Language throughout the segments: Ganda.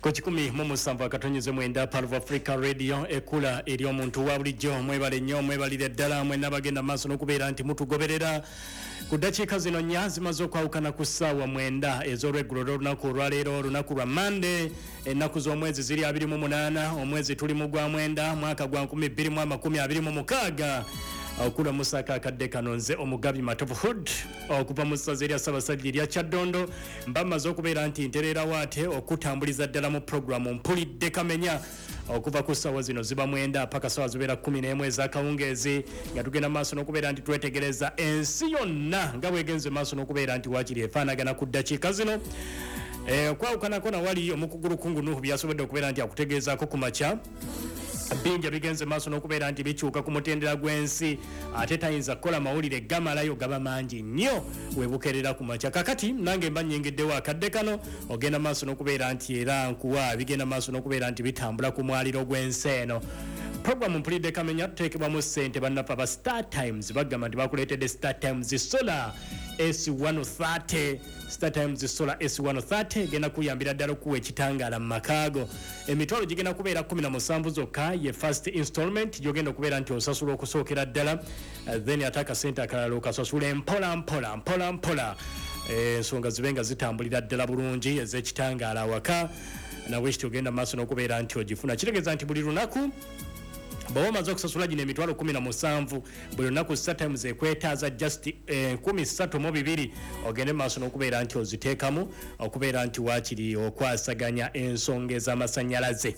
Ku 107 akatonyize mwenda Part of Africa Radio ekula eri omuntu wa bulijjo mwebale nnyo mwebalire ddala mwe nabagenda maaso n'okubeera nti mutugoberera ku ddakiika zino nnya zimaze okwawukana ku ssaawa mwenda ez'olweggulo l'olunaku olwaleero olunaku lwa Monday ennaku z'omwezi ziri 28 omwezi tuli mu gwa mwenda mwaka gwa 2026 okula musaka akadde kano nze omugabi Matovu Hood okuva mu ssaza erya Ssaabasajja erya Kyaddondo mbamaze okubeera nti ntereera waate okutambuliza ddala mu programu mpulidde kamenya okuva ku ssaawa zino ziba mwenda paka ssaawa zibeera 11 ez'akawungeezi nga tugenda maaso n'okubeera nti twetegereza ensi yonna nga bwegenze maaso n'okubeera nti waakiri efaanagana ku ddakiika zino okwawukanako nawali omukugulukungu Nuhu byasobodde okubeera nti akutegeezaako ku makya bingi bigenze maaso n'okubeera nti bikyuka ku mutendera gw'ensi ate tayinza kukola mawulire gamalayo gaba mangi nnyo webukerera ku makya kakati nange mba nnyengeddewo akadde kano ogenda maaso n'okubeera nti era nkuwa bigenda maaso n'okubeera nti bitambula ku mwaliro gw'ensi eno programu mpulidde kamenya tuteekebwamu ssente bannaffe aba Star Times bagamba nti bakuleetedde Star Times Solar S130 Star Times Solar S130 egenda kuyambira ddala okuwa ekitangaala mu makaago emitwalo gigenda kubeera 17 zokka ye first installment gyogenda okubeera nti osasula okusookera ddala then ate akasente akalala okasasula mpola ensonga zibenga zitambulira ddala bulungi ez'ekitangaala awaka nawe kitogenda maaso n'okubeera nti ogifuna kitegeeza nti buli lunaku bw'oba omaze okusasula gino emitwalo 17 buli lunaku Star Times ekwetaaza just 32 ogende maaso n'okubeera nti oziteekamu okubeera nti waakiri okwasaganya ensonga ez'amasannyalaze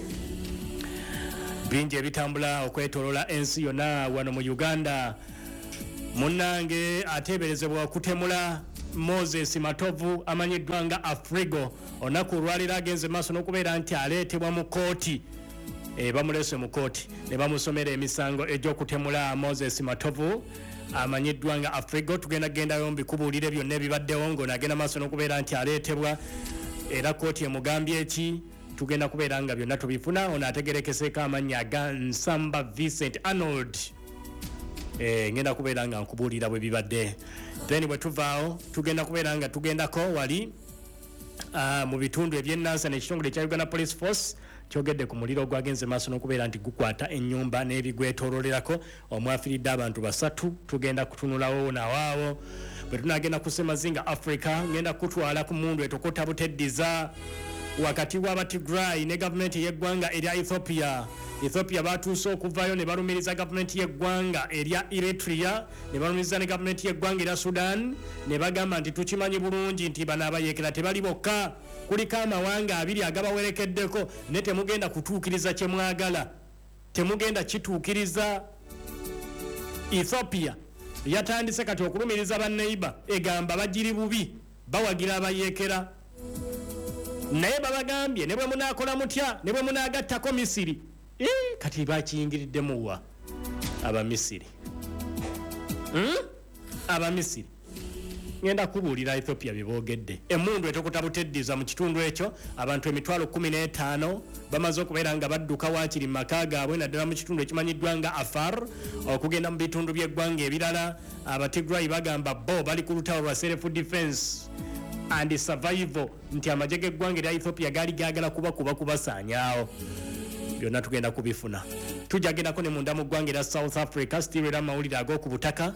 bingi ebitambula okwetoloola ensi yonna wano mu Uganda munnange ateeberezebwa okutemula Moses Matovu amanyiddwa nga Afrigo olunaku olwaleero agenze maaso n'okubeera nti aleetebwa mu kooti bamulese mu kooti ne bamusomera emisango egy'okutemula Moses Matovu amanyiddwa nga Afrigo tugenda gendayo mbikubuulire byonna ebibaddewo ng'onagenda maaso n'okubeera nti aleetebwa era kooti emugambye eki tugenda kubeera nga byonna tubifuna ono ategerekeseeko amannya aga Nsamba Vincent Arnold ngenda kubeera nga nkubuulira bwe bibadde then bwe tuvaawo tugenda kubeera nga tugendako wali mu bitundu eby'ennansi n'ekitongole ekya Uganda Police Force kyogedde ku muliro gwagenze maaso n'okubeera nti gukwata ennyumba n'ebigwetoololerako omwafiridde abantu 3 tugenda kutunulawo nawaawo bwe tunagenda ku Ssemazinga Africa ngenda kutwala ku mundu etokota buteddiza wakati w'Abatigray ne gavumenti y'eggwanga erya Ethiopia batuuse okuvaayo ne balumiriza gavumenti y'eggwanga erya Eritrea ne balumiriza ne gavumenti y'eggwanga erya Sudan ne bagamba nti tukimanyi bulungi nti bano abayeekera tebali bokka kuliko amawanga 2 agabawerekeddeko ne temugenda kutuukiriza kye mwagala temugenda kituukiriza. Ethiopia yatandise kati okulumiriza banneiba egamba bagiri bubi bawagira abayeekera naye babagambye ne bwe munaakola mutya ne bwe munaagattako Misiri kati bakiyingiriddemu wa Abamisiri Abamisiri ngenda kubuulira Ethiopia bye boogedde emmundu etokota buteddiza mu kitundu ekyo abantu emitwalo 15 bamaze okubeera nga badduka waakiri mu maka gaabwe naddala mu kitundu ekimanyiddwa nga Afar okugenda mu bitundu by'eggwanga ebirala Abatigray bagamba bo bali ku lutawo lwa self defense and survival nti amagye g'eggwanga erya Ethiopia gaali gaagala kubasaanyaawo byonna tugenda kubifuna tujagendako ne munda mu ggwanga erya South Africa still era amawulire ag'oku butaka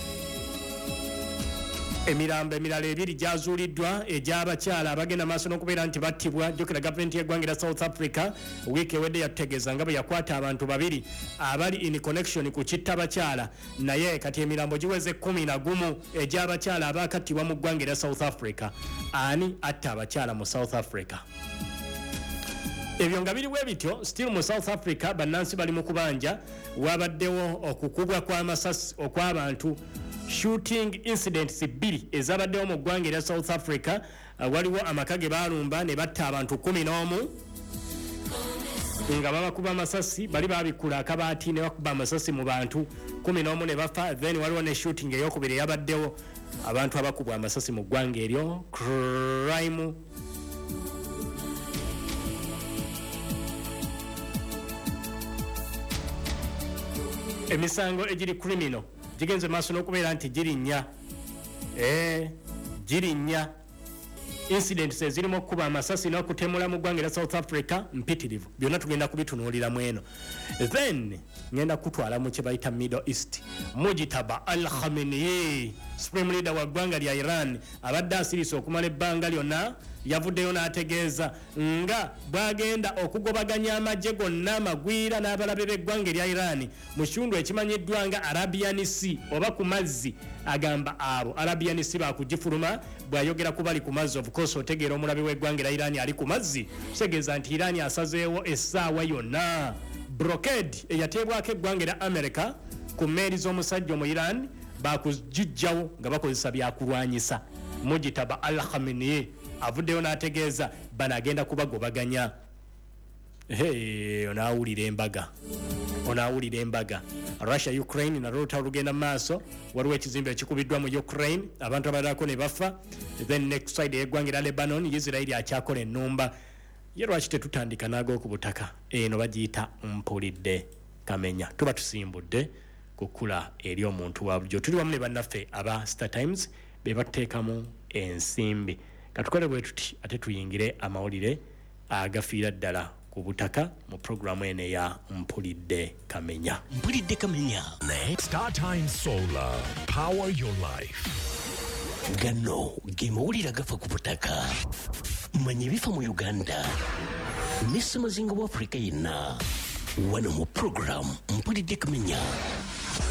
emirambo emirala 2 gyazuuliddwa egy'abakyala abagenda maaso n'okubeera nti battibwa jjukira gavumenti y'eggwanga erya South Africa wiiki ewedde yategeeza nga bwe yakwata abantu 2 abali in connection ku kitta bakyala naye kati emirambo giweze 11 egy'abakyala abaakattibwa mu ggwanga erya South Africa ani atta abakyala mu South Africa ebyo nga biri bwe bityo still mu South Africa bannansi bali mu kubanja wabaddewo okukubwa kw'amasasi okw'abantu shooting incidents 2 ezabaddewo mu ggwanga erya South Africa waliwo amaka ge baalumba ne batta abantu 11 nga babakuba amasasi bali babikula akabaati ne bakuba amasasi mu bantu 11 ne bafa then waliwo ne shooting eyokubiri yabaddewo abantu abakubwa amasasi mu ggwanga eryo crime emisango egiri criminal gigenze maaso n'okubeera nti girinnya incidents ezirimo okuba amasasi n'okutemula mu ggwanga South Africa mpitirivu byonna tugenda kubitunuulira mweno. Then ngenda kutwala mu kye bayita Middle East. Mujitaba al-Khamenei supreme leader wa ggwanga lya Iran abadde asirisa okumala ebbanga lyonna yavuddeyo n'ategeeza nga bwagenda okugobaganya amagye gonna amagwira n'abalabe b'eggwanga erya Iran mu kitundu ekimanyiddwa nga Arabian Sea oba ku mazzi. Agamba abo Arabian Sea bakugifuluma bw'ayogera ku bali ku mazzi. Of course otegeera omulabe w'eggwanga erya Iran ali ku mazzi kitegeeza nti Iran asazeewo essaawa yonna. Blockade eyateebwako eggwanga erya America ku mmeeri z'omusajja mu Iran bakugijjawo nga bakozesa byakulwanyisa. Mujitaba al-Khamenei avuddeyo n'ategeeza bano agenda kubagobaganya. Onaawulira embaga. Russia Ukraine na olutalo lugenda maaso. Waliwo ekizimbe ekikubiddwa mu Ukraine abantu abalako ne bafa. Then next side y'eggwanga erya Lebanon Israel akyakola ennumba. Ye lwaki tetutandika naago ku butaka eno bagiyita mpulidde kamenya. Tuba tusimbudde kukula eri omuntu wa bulijjo. Tuli wamu ne bannaffe aba Star Times be bateekamu ensimbi. Katukole bwe tuti ate tuyingire amawulire agafiira ddala ku butaka mu programu ene ya mpulidde kamenya. Star Times Solar, power your life. Gano gemawulira gafa ku butaka manya bifa mu Uganda n'essemazinga wa Afrika yenna wano mu programu mpulidde kamenya.